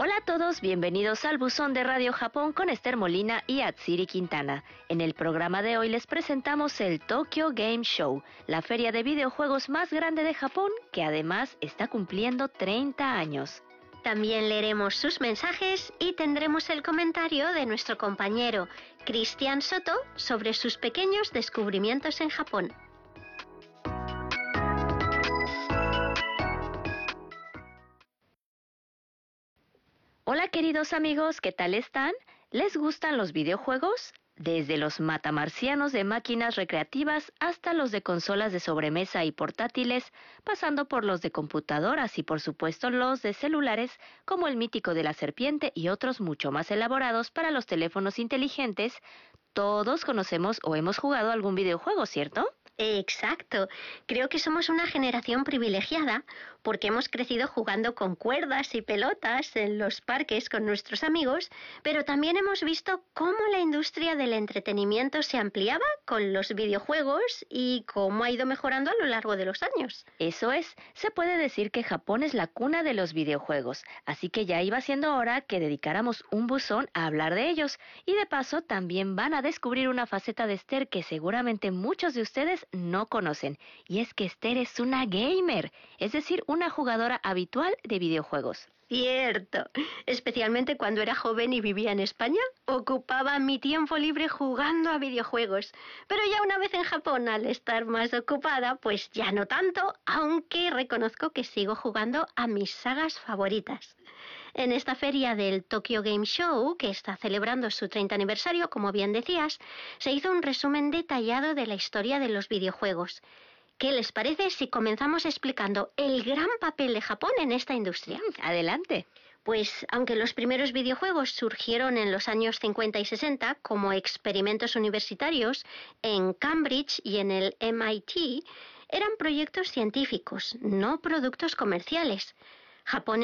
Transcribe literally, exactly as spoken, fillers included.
Hola a todos, bienvenidos al Buzón de Radio Japón con Esther Molina y Atsiri Quintana. En el programa de hoy les presentamos el Tokyo Game Show, la feria de videojuegos más grande de Japón, que además está cumpliendo treinta años. También leeremos sus mensajes y tendremos el comentario de nuestro compañero Cristian Soto sobre sus pequeños descubrimientos en Japón. Hola queridos amigos, ¿qué tal están? ¿Les gustan los videojuegos? Desde los matamarcianos de máquinas recreativas hasta los de consolas de sobremesa y portátiles, pasando por los de computadoras y por supuesto los de celulares, como el mítico de la serpiente y otros mucho más elaborados para los teléfonos inteligentes, todos conocemos o hemos jugado algún videojuego, ¿cierto? Exacto. Creo que somos una generación privilegiada porque hemos crecido jugando con cuerdas y pelotas en los parques con nuestros amigos, pero también hemos visto cómo la industria del entretenimiento se ampliaba con los videojuegos y cómo ha ido mejorando a lo largo de los años. Eso es, se puede decir que Japón es la cuna de los videojuegos, así que ya iba siendo hora que dedicáramos un buzón a hablar de ellos, y de paso también van a descubrir una faceta de Esther que seguramente muchos de ustedes no conocen, y es que Esther es una gamer, es decir, una jugadora habitual de videojuegos. Cierto, especialmente cuando era joven y vivía en España, ocupaba mi tiempo libre jugando a videojuegos. Pero ya una vez en Japón, al estar más ocupada, pues ya no tanto, aunque reconozco que sigo jugando a mis sagas favoritas. En esta feria del Tokyo Game Show, que está celebrando su treinta aniversario, como bien decías, se hizo un resumen detallado de la historia de los videojuegos. ¿Qué les parece si comenzamos explicando el gran papel de Japón en esta industria? Adelante. Pues aunque los primeros videojuegos surgieron en los años cincuenta y sesenta como experimentos universitarios en Cambridge y en el M I T, eran proyectos científicos, no productos comerciales. Japón